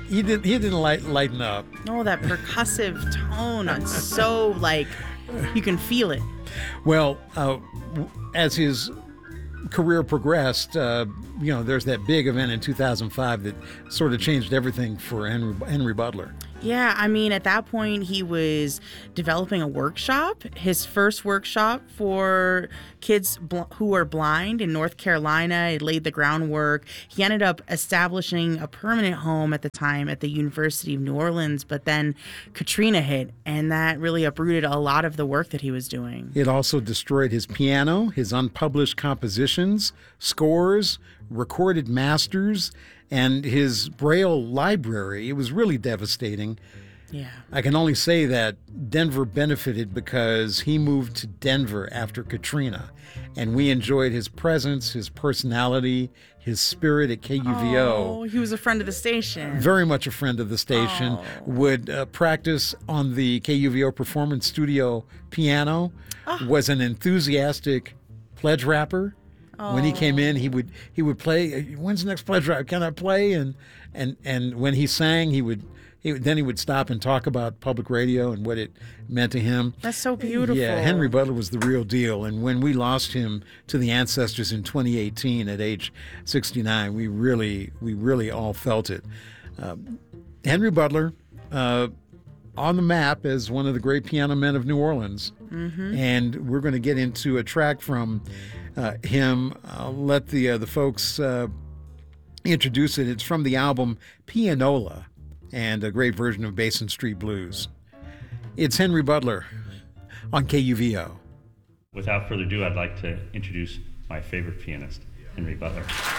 He didn't lighten up. Oh, that percussive tone. It's so, like, you can feel it. Well, as his career progressed, there's that big event in 2005 that sort of changed everything for Henry Butler. Yeah, I mean, at that point, he was developing a workshop, his first workshop for kids who were blind in North Carolina. It laid the groundwork. He ended up establishing a permanent home at the time at the University of New Orleans, but then Katrina hit, and that really uprooted a lot of the work that he was doing. It also destroyed his piano, his unpublished compositions, scores, recorded masters, and his Braille library. It was really devastating. Yeah. I can only say that Denver benefited because he moved to Denver after Katrina, and we enjoyed his presence, his personality, his spirit at KUVO. Oh, he was a friend of the station. Very much a friend of the station. Oh. Would practice on the KUVO Performance Studio piano. Was an enthusiastic pledge rapper. When he came in, he would play. When's the next pledge rap? Can I play? And when he sang, he would stop and talk about public radio and what it meant to him. That's so beautiful. Yeah, Henry Butler was the real deal. And when we lost him to the ancestors in 2018 at age 69, we really all felt it. Henry Butler, on the map as one of the great piano men of New Orleans. Mm-hmm. And we're going to get into a track from him. I'll let the folks introduce it. It's from the album Pianola, and a great version of Basin Street Blues. It's Henry Butler on KUVO. Without further ado, I'd like to introduce my favorite pianist, Henry Butler.